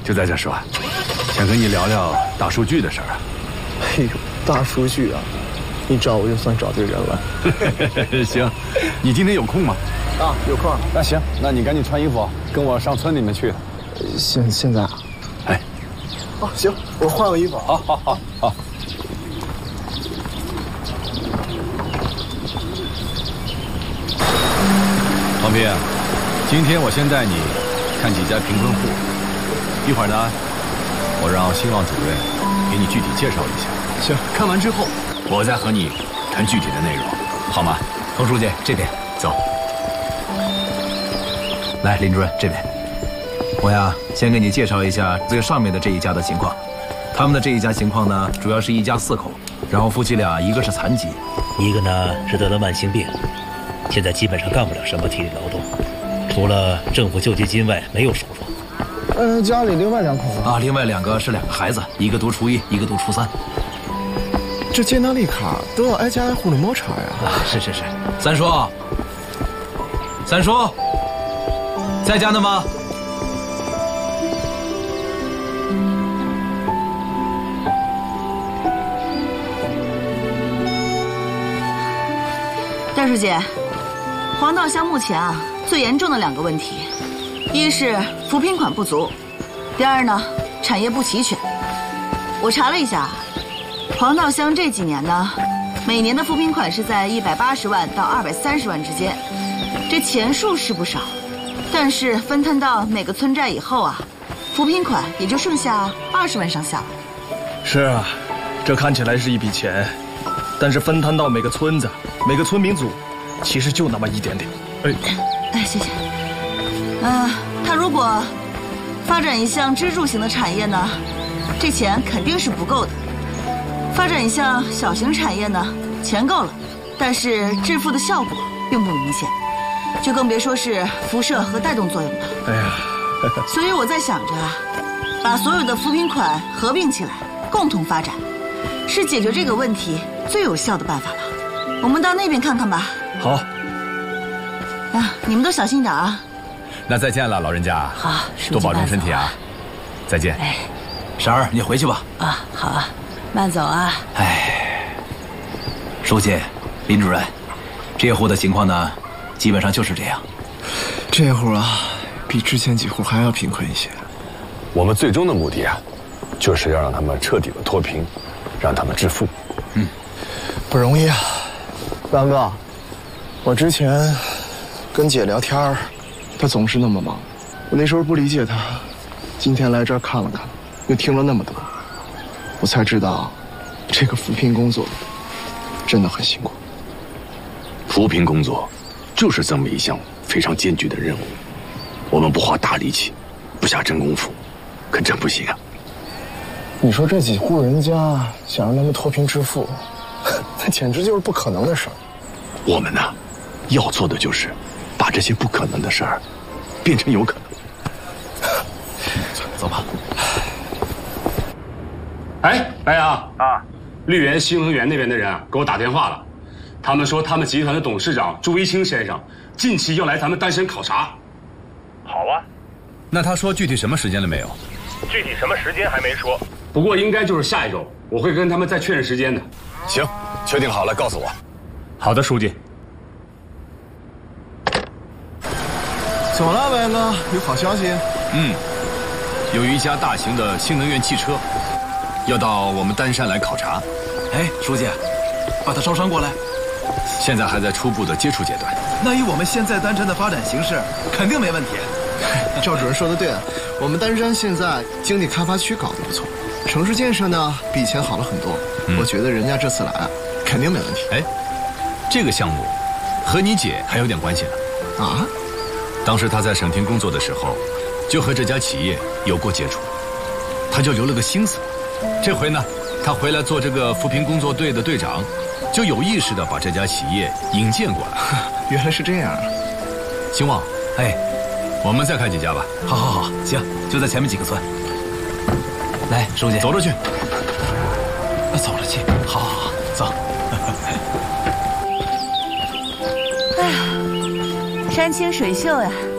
就在这说，想跟你聊聊大数据的事儿啊。 哎呦，大数据啊，你找我就算找对人了。 行，你今天有空吗？ 啊，有空。 那行，那你赶紧穿衣服，跟我上村里面去。 现在啊？ 哎， 哦，行，我换个衣服。 好。王斌，今天我先带你看几家贫困户，一会儿呢，我让兴旺主任给你具体介绍一下。 行， 看完之后，我再和你谈具体的内容，好吗？冯书记，这边走。 来，林主任这边，我呀先给你介绍一下最上面的这一家的情况。他们的这一家情况呢，主要是一家4口，然后夫妻俩一个是残疾， 一个呢是得了慢性病，现在基本上干不了什么体力劳动，除了政府救济金外没有收入。 家里另外2口呢？ 啊，另外2个是2个孩子，一个读初1，一个读初3。 这接纳力卡都要挨家挨户的摸查呀！ 啊，是。三叔，在家呢吗？ 戴书记，黄道乡目前最严重的2个问题，一是扶贫款不足，第二呢产业不齐全。我查了一下，黄道乡这几年呢，每年的扶贫款是在180万到230万之间，这钱数是不少，但是分摊到每个村寨以后扶贫款也就剩下20万上下了。 是啊，这看起来是一笔钱，但是分摊到每个村子、每个村民组，其实就那么一点点。 哎，谢谢。他如果发展一项支柱型的产业呢，这钱肯定是不够的。发展一项小型产业呢，钱够了，但是致富的效果并不明显，就更别说是辐射和带动作用了。 哎呀， 所以我在想着把所有的扶贫款合并起来，共同发展，是解决这个问题最有效的办法了。我们到那边看看吧。 好。 你们都小心点啊。 那再见了，老人家。 好， 多保重身体啊。再见。 哎， 婶儿，你回去吧。 啊，好啊，慢走啊。 哎，书记，林主任，这户的情况呢，基本上就是这样。 这户比之前几户还要贫困一些。 我们最终的目的就是要让他们彻底的脱贫，让他们致富。 不容易啊，大哥，我之前跟姐聊天，她总是那么忙，我那时候不理解她，今天来这儿看了看，又听了那么多，我才知道，这个扶贫工作真的很辛苦。 扶贫工作就是这么一项非常艰巨的任务，我们不花大力气，不下真功夫，可真不行啊。 你说这几户人家想让他们脱贫致富，那简直就是不可能的事儿。 我们呢，要做的就是把这些不可能的事儿变成有可能。 走吧。 哎，白杨绿源新能源那边的人给我打电话了，他们说他们集团的董事长朱一清先生近期要来咱们丹山考察。 好啊。 那他说具体什么时间了没有？ 具体什么时间还没说， 不过应该就是下一周，我会跟他们再确认时间的。 行，确定好了告诉我。 好的，书记。 怎么了，白哥？有好消息？ 有一家大型的新能源汽车要到我们丹山来考察。 哎，书记，把他招商过来。 现在还在初步的接触阶段。 那以我们现在丹山的发展形势，肯定没问题。 赵主任说的对啊，我们丹山现在经济开发区搞得不错，城市建设呢比以前好了很多。我觉得人家这次来肯定没问题。 哎，这个项目和你姐还有点关系呢。 啊？ 当时她在省厅工作的时候，就和这家企业有过接触，她就留了个心思。这回呢，她回来做这个扶贫工作队的队长，就有意识地把这家企业引荐过来。 原来是这样啊！ 兴旺， 哎， 我们再看几家吧。 好，行，就在前面几个村。来，书记， 走着去。 走着去。好，走。 哎呀，山清水秀呀。